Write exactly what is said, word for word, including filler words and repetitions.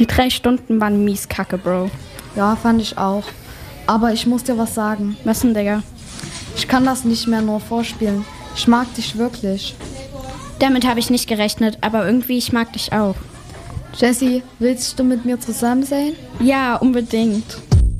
Die drei Stunden waren mies kacke, Bro. Ja, fand ich auch. Aber ich muss dir was sagen. Was denn, Digga? Ich kann das nicht mehr nur vorspielen. Ich mag dich wirklich. Damit habe ich nicht gerechnet, aber irgendwie, ich mag dich auch. Jessie, willst du mit mir zusammen sein? Ja, unbedingt.